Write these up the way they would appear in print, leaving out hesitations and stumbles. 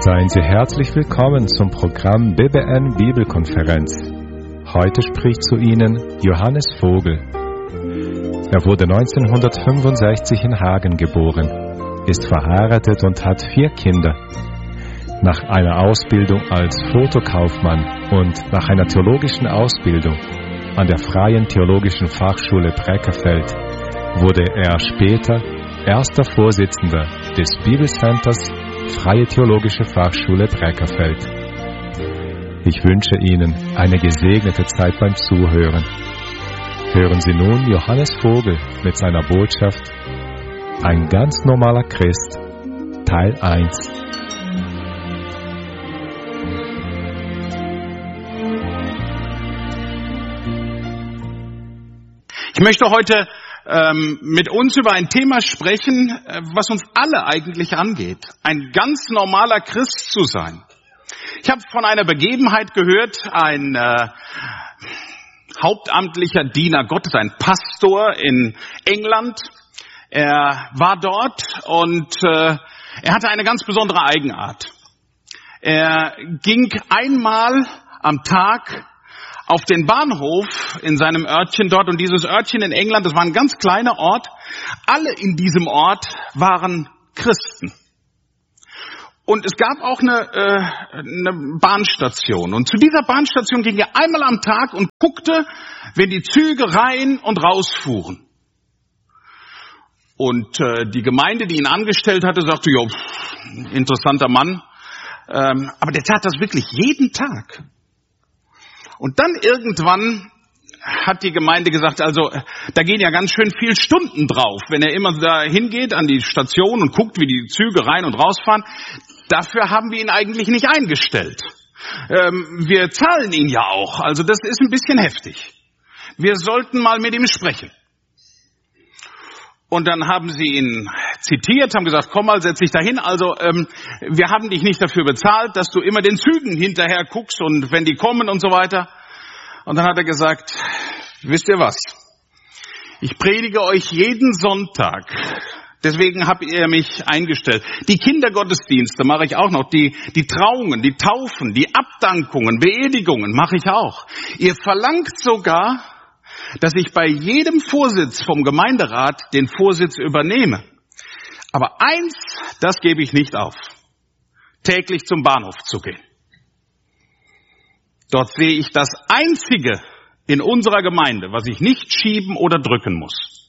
Seien Sie herzlich willkommen zum Programm BBN Bibelkonferenz. Heute spricht zu Ihnen Johannes Vogel. Er wurde 1965 in Hagen geboren, ist verheiratet und hat 4 Kinder. Nach einer Ausbildung als Fotokaufmann und nach einer theologischen Ausbildung an der Freien Theologischen Fachschule Breckerfeld wurde er später erster Vorsitzender des Bibelcenters Freie Theologische Fachschule Breckerfeld. Ich wünsche Ihnen eine gesegnete Zeit beim Zuhören. Hören Sie nun Johannes Vogel mit seiner Botschaft Ein ganz normaler Christ, Teil 1. Ich möchte heute mit uns über ein Thema sprechen, was uns alle eigentlich angeht. Ein ganz normaler Christ zu sein. Ich habe von einer Begebenheit gehört, ein hauptamtlicher Diener Gottes, ein Pastor in England. Er war dort und er hatte eine ganz besondere Eigenart. Er ging einmal am Tag auf den Bahnhof in seinem Örtchen dort, und dieses Örtchen in England, das war ein ganz kleiner Ort. Alle in diesem Ort waren Christen. Und es gab auch eine Bahnstation. Und zu dieser Bahnstation ging er einmal am Tag und guckte, wenn die Züge rein und rausfuhren. Und die Gemeinde, die ihn angestellt hatte, sagte, ja, interessanter Mann. Aber der tat das wirklich jeden Tag. Und dann irgendwann hat die Gemeinde gesagt, also da gehen ja ganz schön viel Stunden drauf, wenn er immer da hingeht an die Station und guckt, wie die Züge rein und rausfahren. Dafür haben wir ihn eigentlich nicht eingestellt. Wir zahlen ihn ja auch, also das ist ein bisschen heftig. Wir sollten mal mit ihm sprechen. Und dann haben sie ihn zitiert, haben gesagt, komm mal, setz dich dahin. Also wir haben dich nicht dafür bezahlt, dass du immer den Zügen hinterher guckst und wenn die kommen und so weiter. Und dann hat er gesagt, wisst ihr was? Ich predige euch jeden Sonntag. Deswegen habt ihr mich eingestellt. Die Kindergottesdienste mache ich auch noch. Die Trauungen, die Taufen, die Abdankungen, Beerdigungen mache ich auch. Ihr verlangt sogar, dass ich bei jedem Vorsitz vom Gemeinderat den Vorsitz übernehme. Aber eins, das gebe ich nicht auf. Täglich zum Bahnhof zu gehen. Dort sehe ich das Einzige in unserer Gemeinde, was ich nicht schieben oder drücken muss.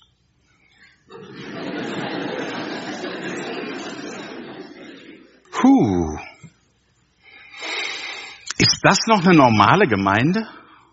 Ist das noch eine normale Gemeinde?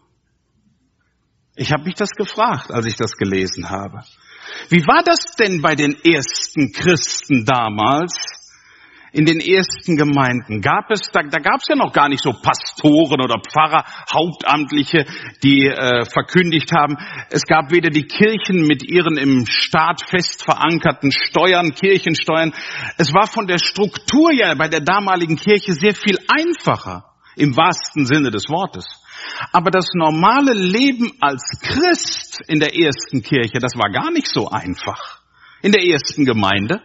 Ich habe mich das gefragt, als ich das gelesen habe. Wie war das denn bei den ersten Christen damals, in den ersten Gemeinden? Da gab es ja noch gar nicht so Pastoren oder Pfarrer, Hauptamtliche, die verkündigt haben. Es gab weder die Kirchen mit ihren im Staat fest verankerten Steuern, Kirchensteuern. Es war von der Struktur ja bei der damaligen Kirche sehr viel einfacher, im wahrsten Sinne des Wortes. Aber das normale Leben als Christ in der ersten Kirche, das war gar nicht so einfach. In der ersten Gemeinde.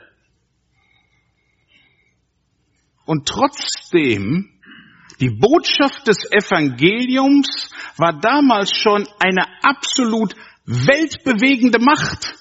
Und trotzdem, die Botschaft des Evangeliums war damals schon eine absolut weltbewegende Macht.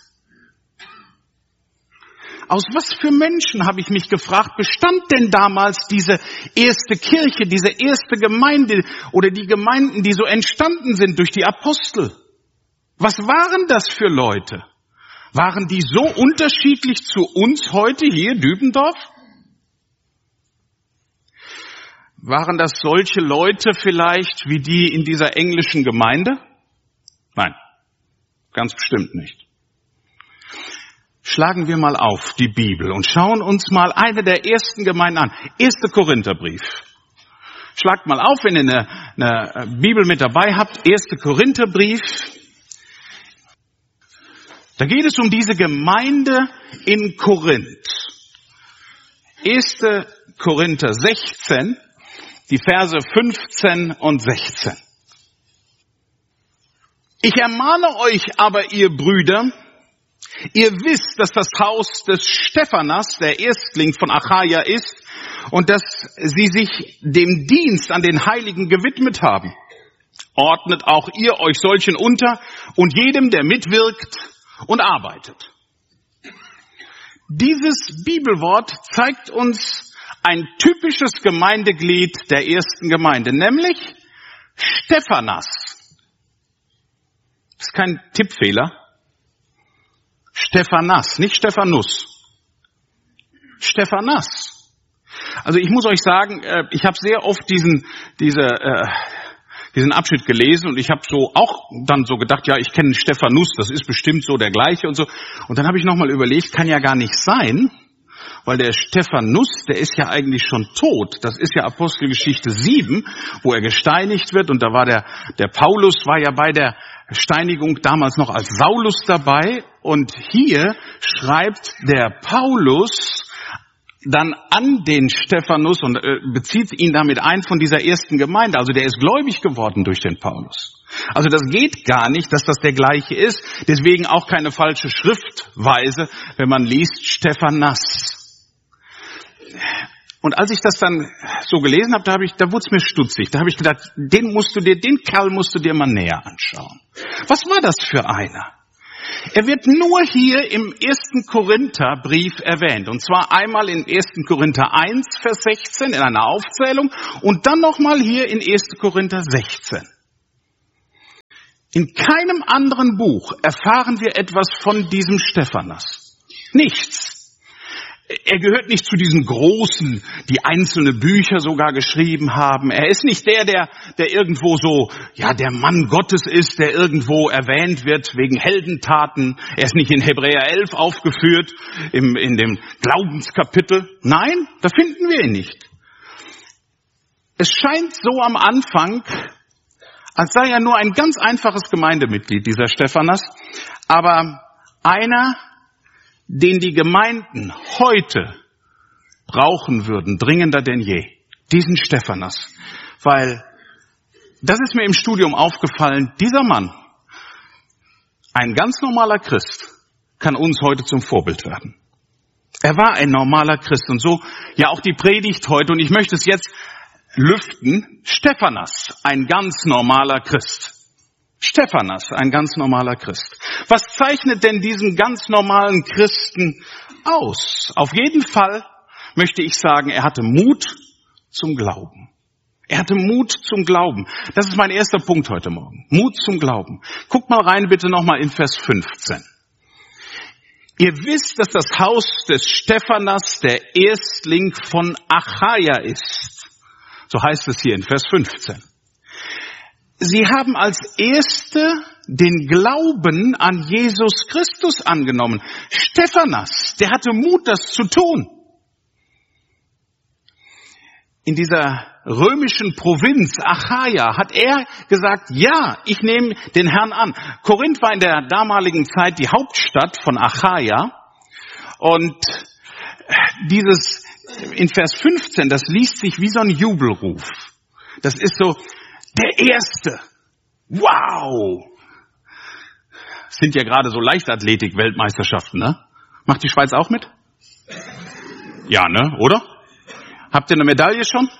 Aus was für Menschen, habe ich mich gefragt, bestand denn damals diese erste Kirche, diese erste Gemeinde oder die Gemeinden, die so entstanden sind durch die Apostel? Was waren das für Leute? Waren die so unterschiedlich zu uns heute hier, Dübendorf? Waren das solche Leute vielleicht wie die in dieser englischen Gemeinde? Nein, ganz bestimmt nicht. Schlagen wir mal auf die Bibel und schauen uns mal eine der ersten Gemeinden an. 1. Korintherbrief. Schlagt mal auf, wenn ihr eine Bibel mit dabei habt. 1. Korintherbrief. Da geht es um diese Gemeinde in Korinth. 1. Korinther 16, die Verse 15 und 16. Ich ermahne euch aber, ihr Brüder, ihr wisst, dass das Haus des Stephanas, der Erstling von Achaia ist, und dass sie sich dem Dienst an den Heiligen gewidmet haben. Ordnet auch ihr euch solchen unter und jedem, der mitwirkt und arbeitet. Dieses Bibelwort zeigt uns ein typisches Gemeindeglied der ersten Gemeinde, nämlich Stephanas. Das ist kein Tippfehler. Stephanas, nicht Stephanus. Stephanas. Also ich muss euch sagen, ich habe sehr oft diesen Abschnitt gelesen und ich habe so auch dann so gedacht, ja, ich kenne Stephanus, das ist bestimmt so der gleiche und so. Und dann habe ich nochmal überlegt, kann ja gar nicht sein, weil der Stephanus, der ist ja eigentlich schon tot. Das ist ja Apostelgeschichte 7, wo er gesteinigt wird und da war der Paulus war ja bei der Steinigung damals noch als Saulus dabei und hier schreibt der Paulus dann an den Stephanus und bezieht ihn damit ein von dieser ersten Gemeinde. Also der ist gläubig geworden durch den Paulus. Also das geht gar nicht, dass das der gleiche ist. Deswegen auch keine falsche Schriftweise, wenn man liest Stephanas. Und als ich das dann so gelesen habe, da wurde es mir stutzig. Da habe ich gedacht, den Kerl musst du dir mal näher anschauen. Was war das für einer? Er wird nur hier im 1. Korintherbrief erwähnt. Und zwar einmal in 1. Korinther 1, Vers 16 in einer Aufzählung und dann nochmal hier in 1. Korinther 16. In keinem anderen Buch erfahren wir etwas von diesem Stephanas. Nichts. Er gehört nicht zu diesen Großen, die einzelne Bücher sogar geschrieben haben. Er ist nicht der irgendwo so, ja, der Mann Gottes ist, der irgendwo erwähnt wird wegen Heldentaten. Er ist nicht in Hebräer 11 aufgeführt, in dem Glaubenskapitel. Nein, da finden wir ihn nicht. Es scheint so am Anfang, als sei er nur ein ganz einfaches Gemeindemitglied, dieser Stephanas, aber einer, den die Gemeinden heute brauchen würden, dringender denn je. Diesen Stephanas. Weil, das ist mir im Studium aufgefallen, dieser Mann, ein ganz normaler Christ, kann uns heute zum Vorbild werden. Er war ein normaler Christ und so, ja auch die Predigt heute, und ich möchte es jetzt lüften, Stephanas, ein ganz normaler Christ. Stephanas, ein ganz normaler Christ. Was zeichnet denn diesen ganz normalen Christen aus? Auf jeden Fall möchte ich sagen, er hatte Mut zum Glauben. Er hatte Mut zum Glauben. Das ist mein erster Punkt heute Morgen. Mut zum Glauben. Guckt mal rein bitte nochmal in Vers 15. Ihr wisst, dass das Haus des Stephanas der Erstling von Achaia ist. So heißt es hier in Vers 15. Sie haben als Erste den Glauben an Jesus Christus angenommen. Stephanas, der hatte Mut, das zu tun. In dieser römischen Provinz Achaia hat er gesagt, ja, ich nehme den Herrn an. Korinth war in der damaligen Zeit die Hauptstadt von Achaia. Und dieses in Vers 15, das liest sich wie so ein Jubelruf. Das ist so, der Erste. Wow. Sind ja gerade so Leichtathletik-Weltmeisterschaften, ne? Macht die Schweiz auch mit? Ja, ne? Oder? Habt ihr eine Medaille schon?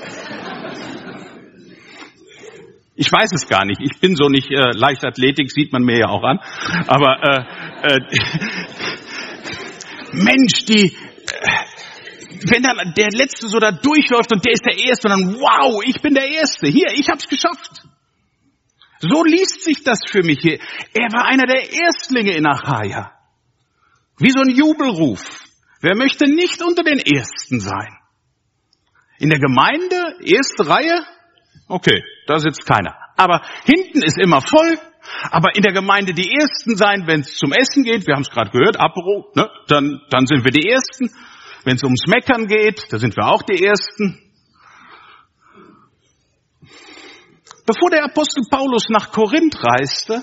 Ich weiß es gar nicht. Ich bin so nicht Leichtathletik, sieht man mir ja auch an. Aber Mensch, wenn dann der Letzte so da durchläuft und der ist der Erste und dann, wow, ich bin der Erste. Hier, ich hab's geschafft. So liest sich das für mich hier. Er war einer der Erstlinge in Achaia. Wie so ein Jubelruf. Wer möchte nicht unter den Ersten sein? In der Gemeinde, erste Reihe, okay, da sitzt keiner. Aber hinten ist immer voll. Aber in der Gemeinde die Ersten sein, wenn es zum Essen geht, wir haben es gerade gehört, Apero, ne, dann sind wir die Ersten. Wenn es ums Meckern geht, da sind wir auch die Ersten. Bevor der Apostel Paulus nach Korinth reiste,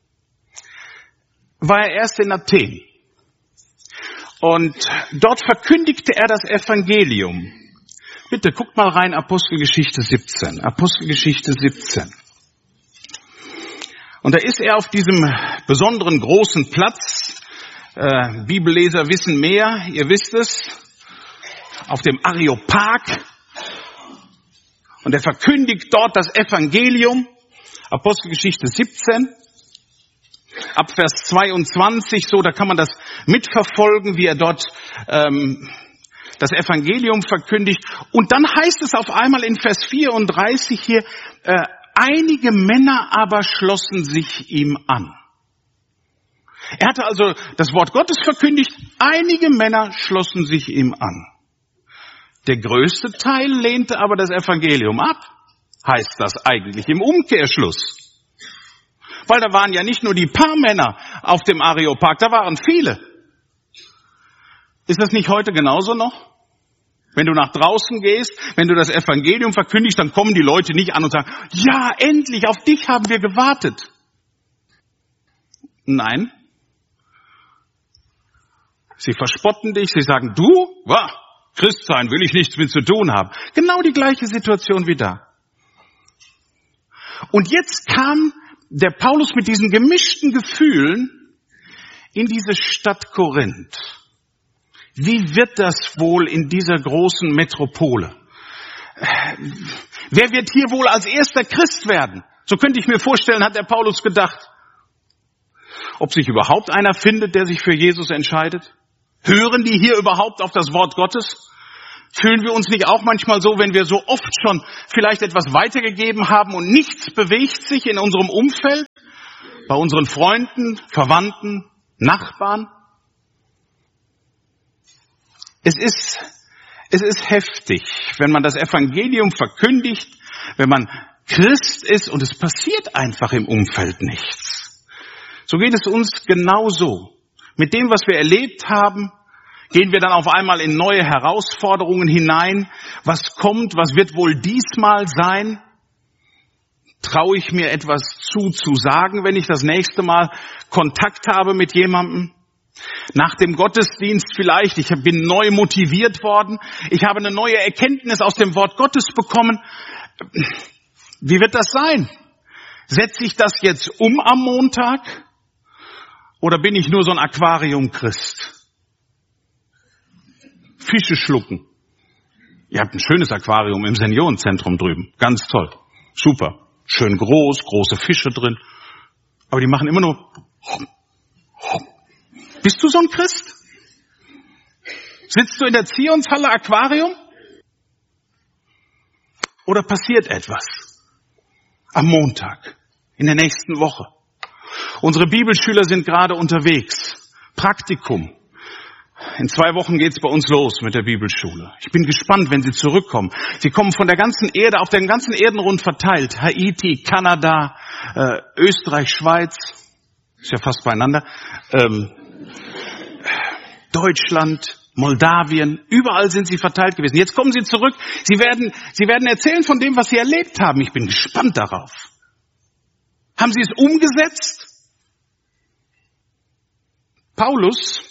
war er erst in Athen. Und dort verkündigte er das Evangelium. Bitte, guckt mal rein, Apostelgeschichte 17. Apostelgeschichte 17. Und da ist er auf diesem besonderen großen Platz. Bibelleser wissen mehr, ihr wisst es. auf dem Areopag und er verkündigt dort das Evangelium. Apostelgeschichte 17, ab Vers 22, so, da kann man das mitverfolgen, wie er dort das Evangelium verkündigt. Und dann heißt es auf einmal in Vers 34 hier, einige Männer aber schlossen sich ihm an. Er hatte also das Wort Gottes verkündigt, einige Männer schlossen sich ihm an. Der größte Teil lehnte aber das Evangelium ab, heißt das eigentlich im Umkehrschluss. Weil da waren ja nicht nur die paar Männer auf dem Areopag, da waren viele. Ist das nicht heute genauso noch? Wenn du nach draußen gehst, wenn du das Evangelium verkündigst, dann kommen die Leute nicht an und sagen, ja, endlich, auf dich haben wir gewartet. Nein. Sie verspotten dich, sie sagen, du, Christ sein, will ich nichts mit zu tun haben. Genau die gleiche Situation wie da. Und jetzt kam der Paulus mit diesen gemischten Gefühlen in diese Stadt Korinth. Wie wird das wohl in dieser großen Metropole? Wer wird hier wohl als erster Christ werden? So könnte ich mir vorstellen, hat der Paulus gedacht. Ob sich überhaupt einer findet, der sich für Jesus entscheidet? Hören die hier überhaupt auf das Wort Gottes? Fühlen wir uns nicht auch manchmal so, wenn wir so oft schon vielleicht etwas weitergegeben haben und nichts bewegt sich in unserem Umfeld? Bei unseren Freunden, Verwandten, Nachbarn? Es ist heftig, wenn man das Evangelium verkündigt, wenn man Christ ist und es passiert einfach im Umfeld nichts. So geht es uns genauso. Mit dem, was wir erlebt haben, gehen wir dann auf einmal in neue Herausforderungen hinein. Was kommt? Was wird wohl diesmal sein? Traue ich mir etwas zu sagen, wenn ich das nächste Mal Kontakt habe mit jemandem? Nach dem Gottesdienst vielleicht, ich bin neu motiviert worden, ich habe eine neue Erkenntnis aus dem Wort Gottes bekommen. Wie wird das sein? Setze ich das jetzt um am Montag? Oder bin ich nur so ein Aquarium-Christ? Fische schlucken. Ihr habt ein schönes Aquarium im Seniorenzentrum drüben. Ganz toll. Super. Schön groß, große Fische drin. Aber die machen immer nur... Bist du so ein Christ? Sitzt du in der Zionshalle Aquarium? Oder passiert etwas? Am Montag, in der nächsten Woche. Unsere Bibelschüler sind gerade unterwegs. Praktikum. In 2 Wochen geht's bei uns los mit der Bibelschule. Ich bin gespannt, wenn sie zurückkommen. Sie kommen von der ganzen Erde, auf dem ganzen Erdenrund verteilt. Haiti, Kanada, Österreich, Schweiz. Ist ja fast beieinander. Deutschland, Moldawien, überall sind sie verteilt gewesen. Jetzt kommen sie zurück. Sie werden erzählen von dem, was sie erlebt haben. Ich bin gespannt darauf. Haben sie es umgesetzt? Paulus,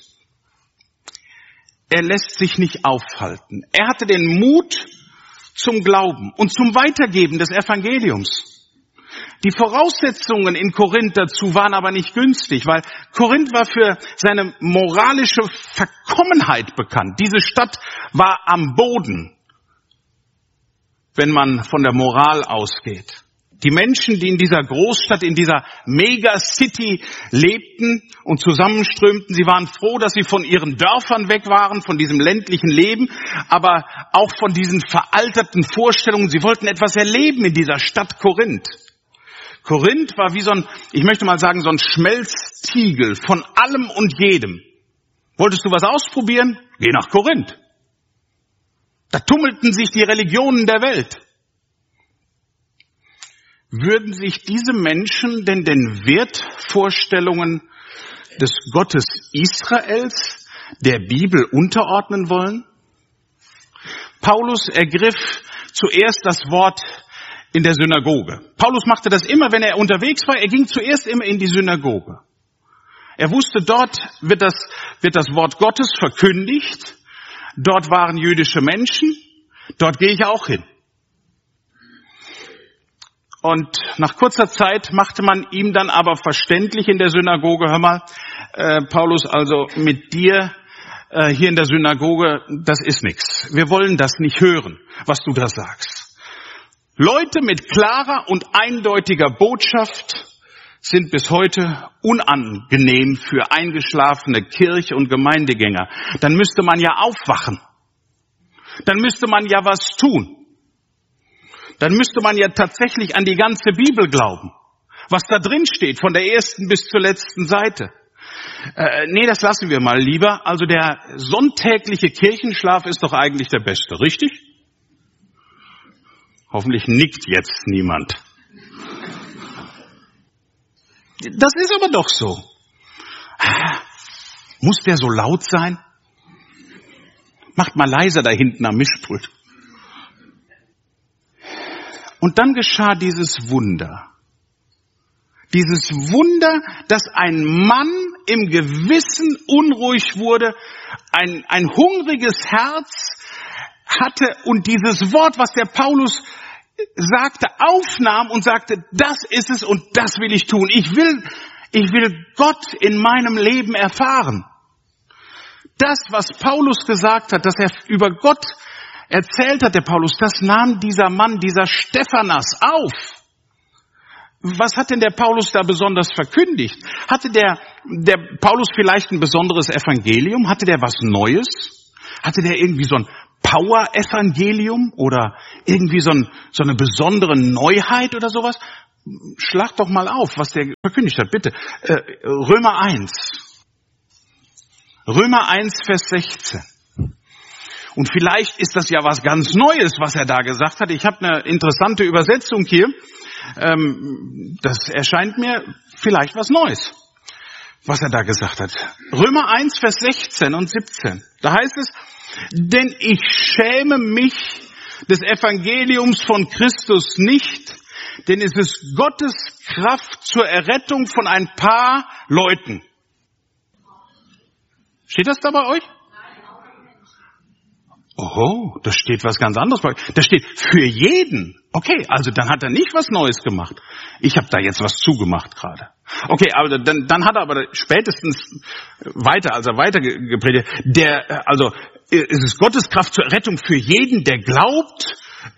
er lässt sich nicht aufhalten. Er hatte den Mut zum Glauben und zum Weitergeben des Evangeliums. Die Voraussetzungen in Korinth dazu waren aber nicht günstig, weil Korinth war für seine moralische Verkommenheit bekannt. Diese Stadt war am Boden, wenn man von der Moral ausgeht. Die Menschen, die in dieser Großstadt, in dieser Megacity lebten und zusammenströmten, sie waren froh, dass sie von ihren Dörfern weg waren, von diesem ländlichen Leben, aber auch von diesen veralterten Vorstellungen. Sie wollten etwas erleben in dieser Stadt Korinth. Korinth war wie so ein, ich möchte mal sagen, so ein Schmelztiegel von allem und jedem. Wolltest du was ausprobieren? Geh nach Korinth. Da tummelten sich die Religionen der Welt. Würden sich diese Menschen denn den Wertvorstellungen des Gottes Israels, der Bibel unterordnen wollen? Paulus ergriff zuerst das Wort in der Synagoge. Paulus machte das immer, wenn er unterwegs war. Er ging zuerst immer in die Synagoge. Er wusste, dort wird das Wort Gottes verkündigt. Dort waren jüdische Menschen. Dort gehe ich auch hin. Und nach kurzer Zeit machte man ihm dann aber verständlich in der Synagoge, hör mal, Paulus, also mit dir hier in der Synagoge, das ist nichts. Wir wollen das nicht hören, was du da sagst. Leute mit klarer und eindeutiger Botschaft sind bis heute unangenehm für eingeschlafene Kirche- und Gemeindegänger. Dann müsste man ja aufwachen. Dann müsste man ja was tun. Dann müsste man ja tatsächlich an die ganze Bibel glauben. Was da drin steht, von der ersten bis zur letzten Seite. Nee, das lassen wir mal lieber. Also der sonntägliche Kirchenschlaf ist doch eigentlich der beste, richtig? Hoffentlich nickt jetzt niemand. Das ist aber doch so. Muss der so laut sein? Macht mal leiser da hinten am Mischpult. Und dann geschah dieses Wunder. Dieses Wunder, dass ein Mann im Gewissen unruhig wurde, ein hungriges Herz hatte und dieses Wort, was der Paulus sagte, aufnahm und sagte, das ist es und das will ich tun. Ich will Gott in meinem Leben erfahren. Das, was Paulus gesagt hat, dass er über Gott erzählt hat, der Paulus, das nahm dieser Mann, dieser Stephanas auf. Was hat denn der Paulus da besonders verkündigt? Hatte der Paulus vielleicht ein besonderes Evangelium? Hatte der was Neues? Hatte der irgendwie so ein Power-Evangelium oder irgendwie so eine besondere Neuheit oder sowas? Schlag doch mal auf, was der verkündigt hat, bitte. Römer 1, Vers 16. Und vielleicht ist das ja was ganz Neues, was er da gesagt hat. Ich habe eine interessante Übersetzung hier. Das erscheint mir vielleicht was Neues, was er da gesagt hat. Römer 1, Vers 16 und 17. Da heißt es, denn ich schäme mich des Evangeliums von Christus nicht, denn es ist Gottes Kraft zur Errettung von ein paar Leuten. Steht das da bei euch? Oh, da steht was ganz anderes. Da steht für jeden. Okay, also dann hat er nicht was Neues gemacht. Ich habe da jetzt was zugemacht gerade. Okay, aber dann hat er aber spätestens weiter, als er weiter gepredigt, es ist Gottes Kraft zur Rettung für jeden, der glaubt,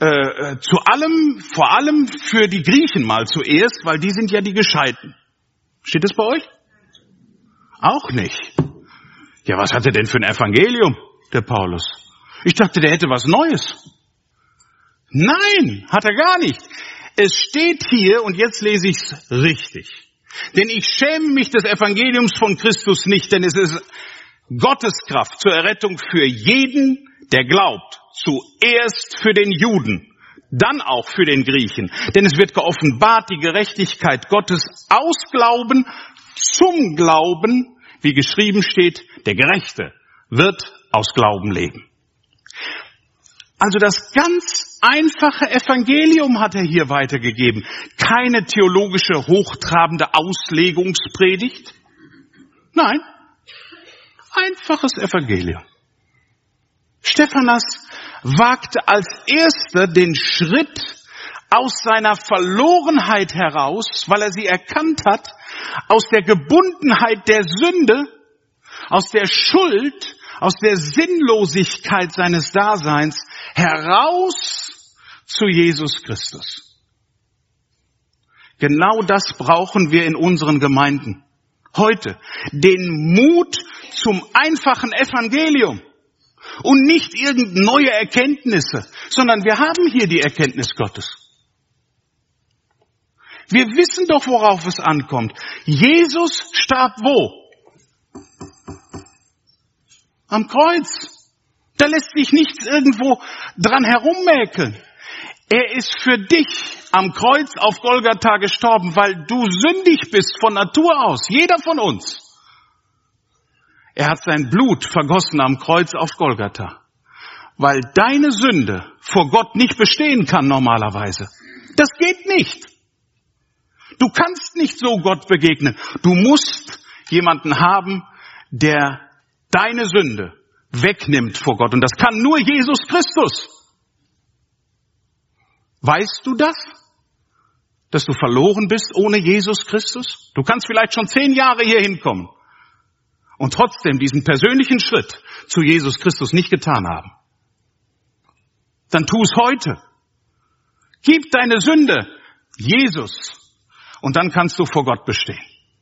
vor allem für die Griechen mal zuerst, weil die sind ja die Gescheiten. Steht das bei euch? Auch nicht. Ja, was hat er denn für ein Evangelium, der Paulus? Ich dachte, der hätte was Neues. Nein, hat er gar nicht. Es steht hier, und jetzt lese ich es richtig. Denn ich schäme mich des Evangeliums von Christus nicht, denn es ist Gottes Kraft zur Errettung für jeden, der glaubt. Zuerst für den Juden, dann auch für den Griechen. Denn es wird geoffenbart die Gerechtigkeit Gottes aus Glauben zum Glauben, wie geschrieben steht, der Gerechte wird aus Glauben leben. Also das ganz einfache Evangelium hat er hier weitergegeben. Keine theologische, hochtrabende Auslegungspredigt. Nein, einfaches Evangelium. Stephanas wagte als Erster den Schritt aus seiner Verlorenheit heraus, weil er sie erkannt hat, aus der Gebundenheit der Sünde, aus der Schuld, aus der Sinnlosigkeit seines Daseins heraus zu Jesus Christus. Genau das brauchen wir in unseren Gemeinden heute. Den Mut zum einfachen Evangelium und nicht irgendeine neue Erkenntnisse, sondern wir haben hier die Erkenntnis Gottes. Wir wissen doch, worauf es ankommt. Jesus starb wo? Am Kreuz. Da lässt sich nichts irgendwo dran herummäkeln. Er ist für dich am Kreuz auf Golgatha gestorben, weil du sündig bist von Natur aus. Jeder von uns. Er hat sein Blut vergossen am Kreuz auf Golgatha, weil deine Sünde vor Gott nicht bestehen kann normalerweise. Das geht nicht. Du kannst nicht so Gott begegnen. Du musst jemanden haben, der deine Sünde wegnimmt vor Gott. Und das kann nur Jesus Christus. Weißt du das? Dass du verloren bist ohne Jesus Christus? Du kannst vielleicht schon 10 Jahre hier hinkommen. und trotzdem diesen persönlichen Schritt zu Jesus Christus nicht getan haben, dann tu es heute. Gib deine Sünde Jesus und dann kannst du vor Gott bestehen.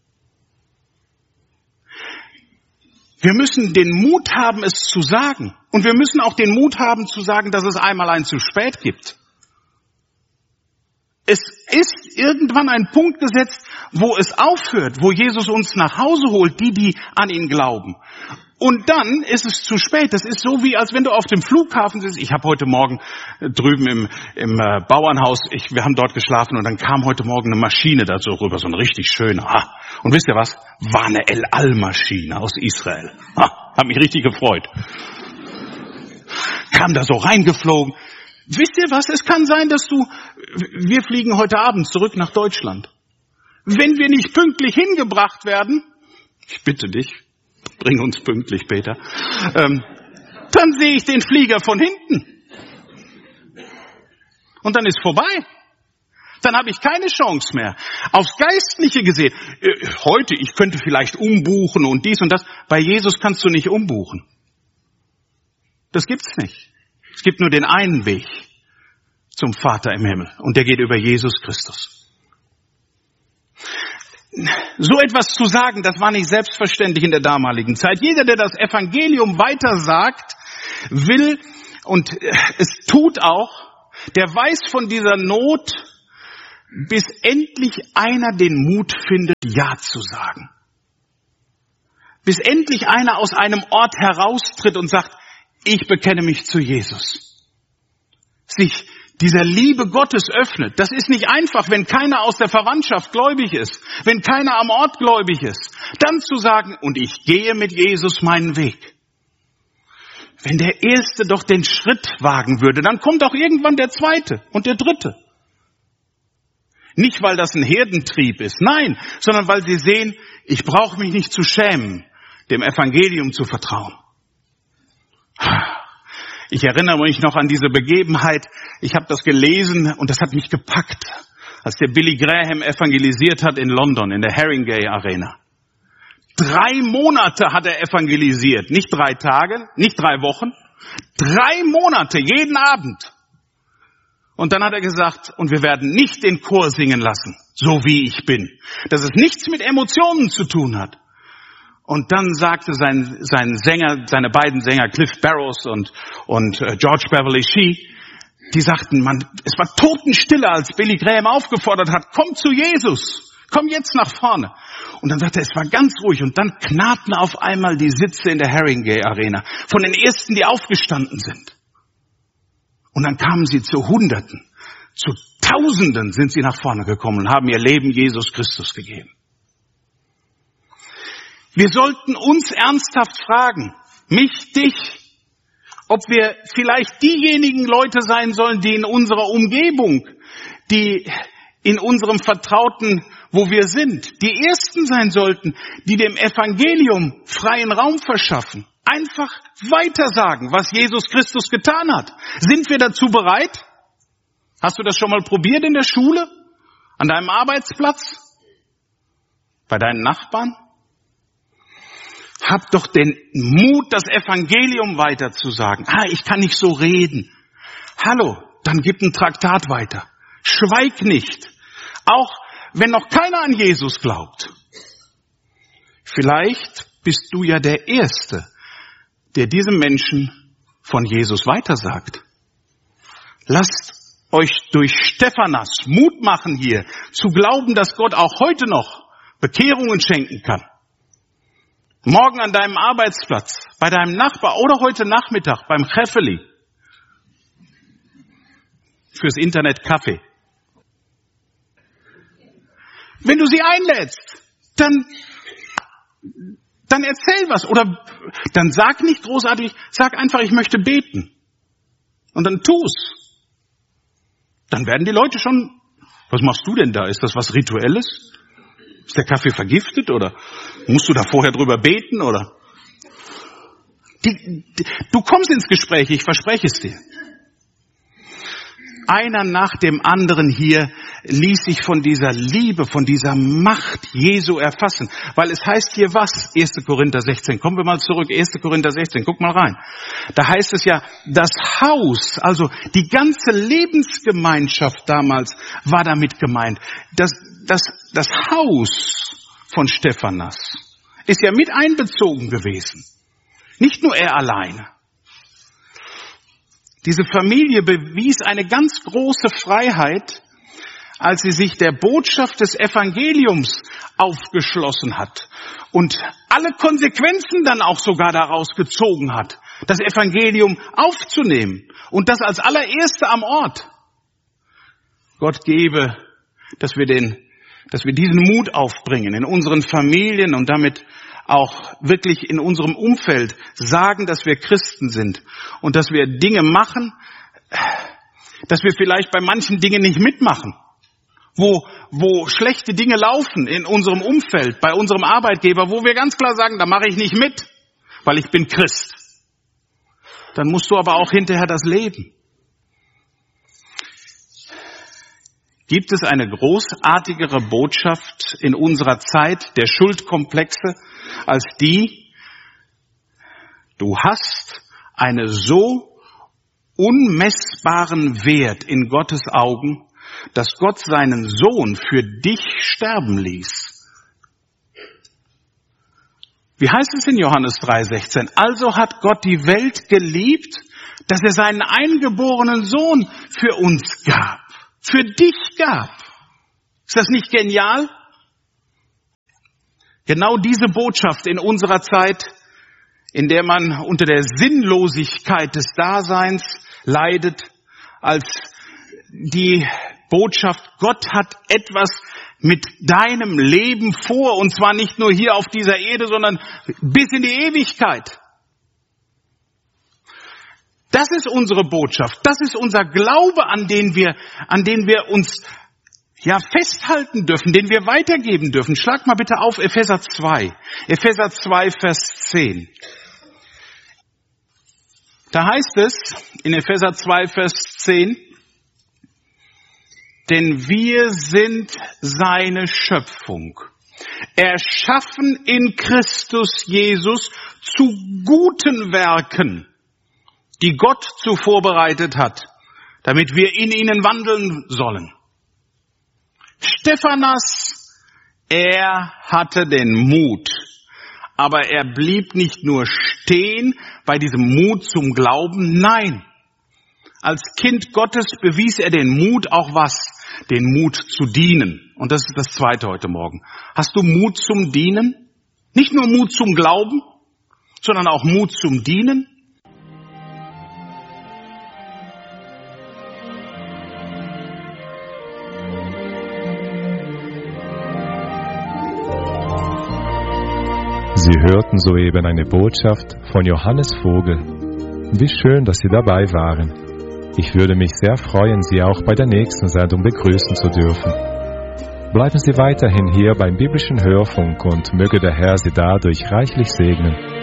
Wir müssen den Mut haben, es zu sagen. Und wir müssen auch den Mut haben zu sagen, dass es einmal ein zu spät gibt. Es ist irgendwann ein Punkt gesetzt, wo es aufhört, wo Jesus uns nach Hause holt, die an ihn glauben. Und dann ist es zu spät. Das ist so, wie als wenn du auf dem Flughafen sitzt. Ich habe heute Morgen drüben im Bauernhaus, wir haben dort geschlafen und dann kam heute Morgen eine Maschine da so rüber, so ein richtig schöner. Und wisst ihr was? War eine El Al-Maschine aus Israel. Hat mich richtig gefreut. Kam da so reingeflogen. Wisst ihr was? Es kann sein, wir fliegen heute Abend zurück nach Deutschland. Wenn wir nicht pünktlich hingebracht werden, ich bitte dich, bring uns pünktlich, Peter, dann sehe ich den Flieger von hinten. Und dann ist vorbei. Dann habe ich keine Chance mehr. Aufs Geistliche gesehen, heute, ich könnte vielleicht umbuchen und dies und das. Bei Jesus kannst du nicht umbuchen. Das gibt's nicht. Es gibt nur den einen Weg zum Vater im Himmel und der geht über Jesus Christus. So etwas zu sagen, das war nicht selbstverständlich in der damaligen Zeit. Jeder, der das Evangelium weitersagt, will und es tut auch, der weiß von dieser Not, bis endlich einer den Mut findet, Ja zu sagen. Bis endlich einer aus einem Ort heraustritt und sagt, ich bekenne mich zu Jesus. Sich dieser Liebe Gottes öffnet. Das ist nicht einfach, wenn keiner aus der Verwandtschaft gläubig ist, wenn keiner am Ort gläubig ist. Dann zu sagen, und ich gehe mit Jesus meinen Weg. Wenn der Erste doch den Schritt wagen würde, dann kommt auch irgendwann der Zweite und der Dritte. Nicht, weil das ein Herdentrieb ist, nein, sondern weil sie sehen, ich brauche mich nicht zu schämen, dem Evangelium zu vertrauen. Ich erinnere mich noch an diese Begebenheit. Ich habe das gelesen und das hat mich gepackt, als der Billy Graham evangelisiert hat in London, in der Haringey Arena. 3 Monate hat er evangelisiert, nicht 3 Tage, nicht 3 Wochen, 3 Monate, jeden Abend. Und dann hat er gesagt, und wir werden nicht den Chor singen lassen, so wie ich bin. Dass es nichts mit Emotionen zu tun hat. Und dann sagte sein Sänger, seine beiden Sänger, Cliff Barrows und George Beverly Shee, die sagten, es war totenstille, als Billy Graham aufgefordert hat, komm zu Jesus, komm jetzt nach vorne. Und dann sagte er, es war ganz ruhig und dann knarrten auf einmal die Sitze in der Haringey Arena von den ersten, die aufgestanden sind. Und dann kamen sie zu Hunderten, zu Tausenden sind sie nach vorne gekommen und haben ihr Leben Jesus Christus gegeben. Wir sollten uns ernsthaft fragen, mich, dich, ob wir vielleicht diejenigen Leute sein sollen, die in unserer Umgebung, die in unserem Vertrauten, wo wir sind, die Ersten sein sollten, die dem Evangelium freien Raum verschaffen. Einfach weitersagen, was Jesus Christus getan hat. Sind wir dazu bereit? Hast du das schon mal probiert in der Schule? An deinem Arbeitsplatz? Bei deinen Nachbarn? Hab doch den Mut, das Evangelium weiterzusagen. Ich kann nicht so reden. Hallo, dann gib ein Traktat weiter. Schweig nicht. Auch wenn noch keiner an Jesus glaubt. Vielleicht bist du ja der Erste, der diesem Menschen von Jesus weitersagt. Lasst euch durch Stephanas Mut machen hier, zu glauben, dass Gott auch heute noch Bekehrungen schenken kann. Morgen an deinem Arbeitsplatz, bei deinem Nachbar oder heute Nachmittag beim Cheffeli. Fürs Internet Kaffee. Wenn du sie einlädst, dann erzähl was. Oder dann sag nicht großartig, sag einfach, ich möchte beten. Und dann tu's. Dann werden die Leute schon, was machst du denn da? Ist das was Rituelles? Ist der Kaffee vergiftet oder musst du da vorher drüber beten oder? Du kommst ins Gespräch, ich verspreche es dir. Einer nach dem anderen hier ließ sich von dieser Liebe, von dieser Macht Jesu erfassen. Weil es heißt hier was? 1. Korinther 16. Kommen wir mal zurück. 1. Korinther 16. Guck mal rein. Da heißt es ja, das Haus, also die ganze Lebensgemeinschaft damals war damit gemeint. Das Haus von Stephanas ist ja mit einbezogen gewesen. Nicht nur er alleine. Diese Familie bewies eine ganz große Freiheit, als sie sich der Botschaft des Evangeliums aufgeschlossen hat und alle Konsequenzen dann auch sogar daraus gezogen hat, das Evangelium aufzunehmen und das als allererste am Ort. Gott gebe, dass wir diesen Mut aufbringen in unseren Familien und damit auch wirklich in unserem Umfeld sagen, dass wir Christen sind und dass wir Dinge machen, dass wir vielleicht bei manchen Dingen nicht mitmachen, wo schlechte Dinge laufen in unserem Umfeld, bei unserem Arbeitgeber, wo wir ganz klar sagen, da mache ich nicht mit, weil ich bin Christ. Dann musst du aber auch hinterher das leben. Gibt es eine großartigere Botschaft in unserer Zeit der Schuldkomplexe als die, du hast einen so unmessbaren Wert in Gottes Augen, dass Gott seinen Sohn für dich sterben ließ? Wie heißt es in Johannes 3,16? Also hat Gott die Welt geliebt, dass er seinen eingeborenen Sohn für uns gab. Für dich gab. Ist das nicht genial? Genau diese Botschaft in unserer Zeit, in der man unter der Sinnlosigkeit des Daseins leidet, als die Botschaft, Gott hat etwas mit deinem Leben vor, und zwar nicht nur hier auf dieser Erde, sondern bis in die Ewigkeit. Das ist unsere Botschaft. Das ist unser Glaube, an den wir uns festhalten dürfen, den wir weitergeben dürfen. Schlag mal bitte auf Epheser 2. Epheser 2, Vers 10. Da heißt es in Epheser 2, Vers 10, denn wir sind seine Schöpfung, erschaffen in Christus Jesus zu guten Werken, die Gott zuvor bereitet hat, damit wir in ihnen wandeln sollen. Stephanas, er hatte den Mut, aber er blieb nicht nur stehen bei diesem Mut zum Glauben, nein. Als Kind Gottes bewies er den Mut auch was? Den Mut zu dienen. Und das ist das Zweite heute Morgen. Hast du Mut zum Dienen? Nicht nur Mut zum Glauben, sondern auch Mut zum Dienen? Sie hörten soeben eine Botschaft von Johannes Vogel. Wie schön, dass Sie dabei waren. Ich würde mich sehr freuen, Sie auch bei der nächsten Sendung begrüßen zu dürfen. Bleiben Sie weiterhin hier beim biblischen Hörfunk und möge der Herr Sie dadurch reichlich segnen.